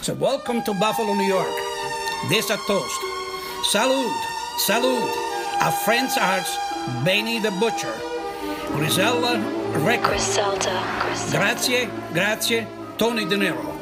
So welcome to Buffalo, New York. This a toast. Salud, salud. A French arts, Benny the Butcher. Griselda Records. Griselda. Grazie, grazie, Tony De Niro.